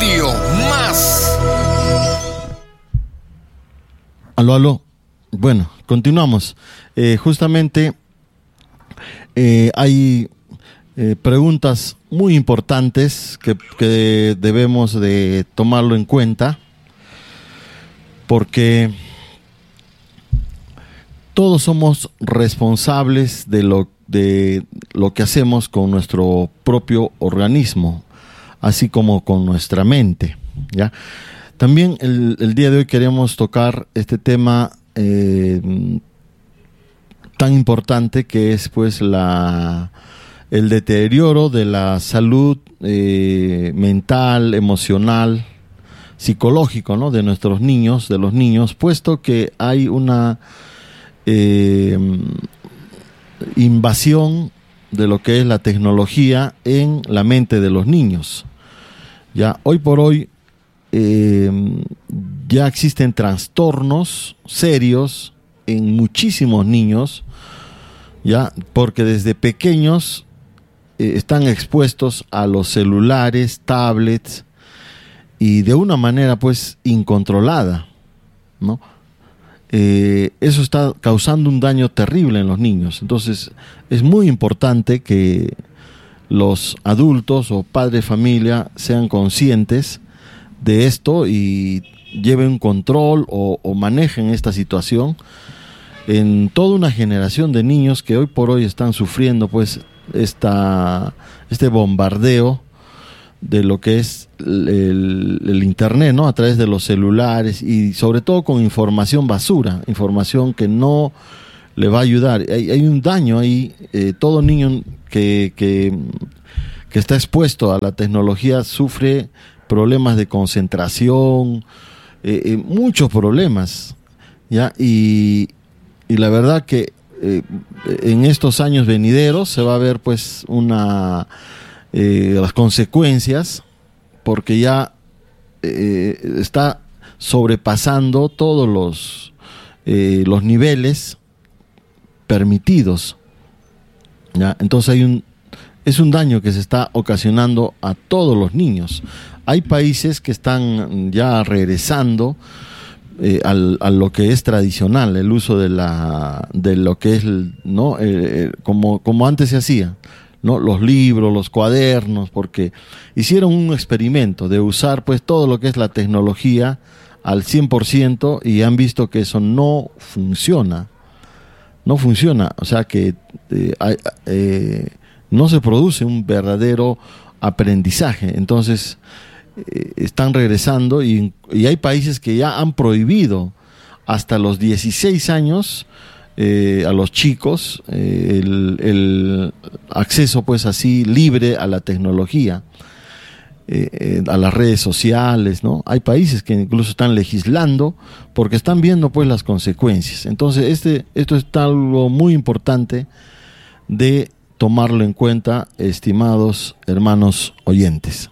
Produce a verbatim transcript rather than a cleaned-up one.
Radio Más. Aló, aló. Bueno, continuamos. Eh, justamente eh, hay eh, preguntas muy importantes que, que debemos de tomarlo en cuenta, porque todos somos responsables de lo, de lo que hacemos con nuestro propio organismo, así como con nuestra mente, ¿ya? También el, el día de hoy queremos tocar este tema eh, tan importante que es pues la el deterioro de la salud eh, mental, emocional, psicológico, ¿no?, de nuestros niños, de los niños, puesto que hay una eh, invasión de lo que es la tecnología en la mente de los niños. Ya hoy por hoy eh, ya existen trastornos serios en muchísimos niños, ya, porque desde pequeños eh, están expuestos a los celulares, tablets, y de una manera pues incontrolada, ¿no? Eh, eso está causando un daño terrible en los niños. Entonces es muy importante que los adultos o padres de familia sean conscientes de esto y lleven control o, o manejen esta situación en toda una generación de niños que hoy por hoy están sufriendo pues esta, este bombardeo de lo que es el, el, el internet, ¿no?, a través de los celulares y sobre todo con información basura, información que no le va a ayudar. Hay, hay un daño ahí. Eh, todo niño que, que, que está expuesto a la tecnología sufre problemas de concentración, eh, eh, muchos problemas, ¿ya? Y, y la verdad que eh, en estos años venideros se va a ver pues una eh, las consecuencias, porque ya eh, está sobrepasando todos los eh, los niveles permitidos, ¿ya? Entonces hay un es un daño que se está ocasionando a todos los niños. Hay países que están ya regresando eh, al, a lo que es tradicional, el uso de la de lo que es, ¿no?, eh, como, como antes se hacía, ¿no?, los libros, los cuadernos, porque hicieron un experimento de usar pues todo lo que es la tecnología al cien por ciento y han visto que eso no funciona. No funciona, o sea que eh, eh, no se produce un verdadero aprendizaje. Entonces eh, están regresando y, y hay países que ya han prohibido hasta los dieciséis años eh, a los chicos eh, el, el acceso pues así libre a la tecnología, eh, eh, a las redes sociales, ¿no? Hay países que incluso están legislando porque están viendo pues las consecuencias. Entonces este esto es algo muy importante de tomarlo en cuenta, estimados hermanos oyentes.